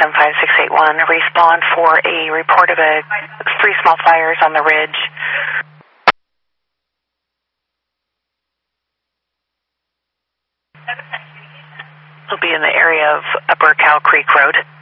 5681, respond for a report of 3 small fires on the ridge. It'll be in the area of Upper Cow Creek Road.